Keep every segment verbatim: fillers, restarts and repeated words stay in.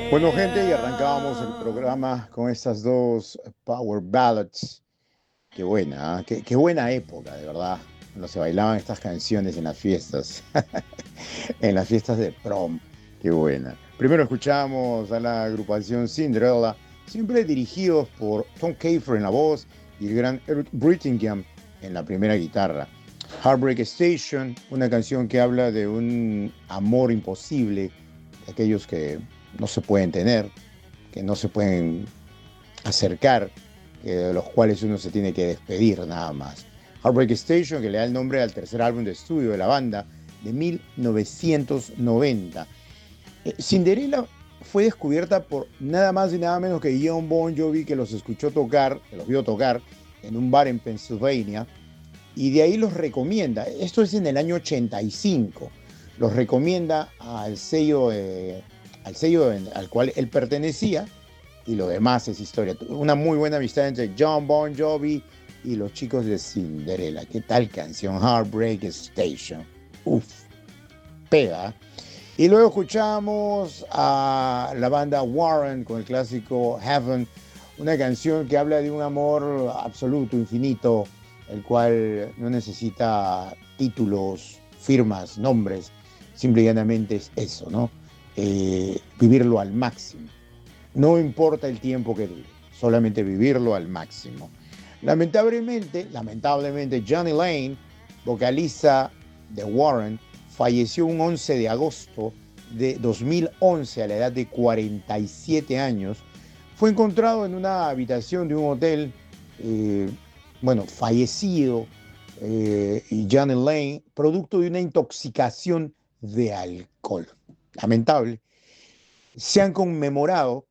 Bueno, gente, y arrancábamos el programa con estas dos Power Ballads. Qué buena, ¿ah? qué, qué buena época, de verdad, cuando se bailaban estas canciones en las fiestas, en las fiestas de prom. Qué buena. Primero escuchamos a la agrupación Cinderella, siempre dirigidos por Tom Keifer en la voz y el gran Eric Brittingham en la primera guitarra. Heartbreak Station, una canción que habla de un amor imposible, de aquellos que no se pueden tener, que no se pueden acercar, que de los cuales uno se tiene que despedir nada más. Heartbreak Station, que le da el nombre al tercer álbum de estudio de la banda de mil novecientos noventa. Eh, Cinderella fue descubierta por nada más y nada menos que John Bon Jovi, que los escuchó tocar, que los vio tocar en un bar en Pennsylvania, y de ahí los recomienda. Esto es en el año ochenta y cinco. Los recomienda al sello, eh, al sello al cual él pertenecía, y lo demás es historia. Una muy buena amistad entre John Bon Jovi y los chicos de Cinderella. ¿Qué tal canción? Heartbreak Station. Uf, pega. Y luego escuchamos a la banda Warren con el clásico Heaven, una canción que habla de un amor absoluto, infinito, el cual no necesita títulos, firmas, nombres, simple y llanamente es eso, ¿no? Eh, vivirlo al máximo. No importa el tiempo que dure, solamente vivirlo al máximo. Lamentablemente, lamentablemente, Johnny Lane, vocalista de Warren, falleció un once de agosto de dos mil once a la edad de cuarenta y siete años. Fue encontrado en una habitación de un hotel, eh, bueno, fallecido, eh, y Johnny Lane, producto de una intoxicación de alcohol. Lamentable. Se han conmemorado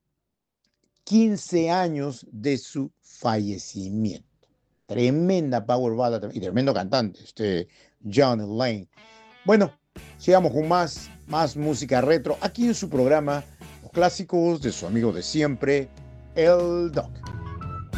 quince años de su fallecimiento. Tremenda power ballad y tremendo cantante, este John Lane. Bueno, sigamos con más, más música retro aquí en su programa, los clásicos de su amigo de siempre, el Doc.